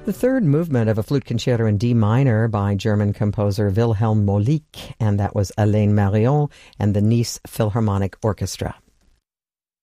The third movement of a flute concerto in D minor by German composer Wilhelm Molik, and that was Alain Marion and the Nice Philharmonic Orchestra.